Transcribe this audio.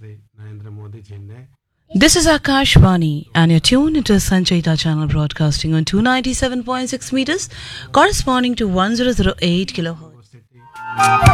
श्री नरेंद्र मोदी जी ने This is Akashvani, and you're tuned into Sanchayita channel broadcasting on 297.6 meters, corresponding to 1008 kilohertz.